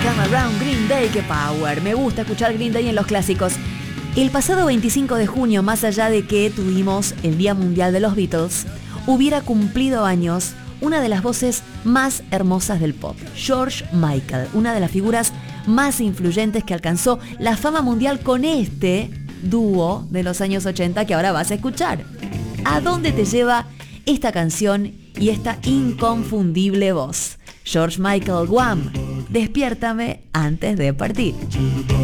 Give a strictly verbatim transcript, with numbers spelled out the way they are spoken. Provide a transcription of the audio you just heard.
Come Around, Green Day, qué power. Me gusta escuchar Green Day en los clásicos. El pasado veinticinco de junio, más allá de que tuvimos el Día Mundial de los Beatles, hubiera cumplido años una de las voces más hermosas del pop, George Michael, una de las figuras más influyentes que alcanzó la fama mundial con este dúo de los años ochenta que ahora vas a escuchar. ¿A dónde te lleva esta canción y esta inconfundible voz? George Michael, Wham! Despiértame antes de partir.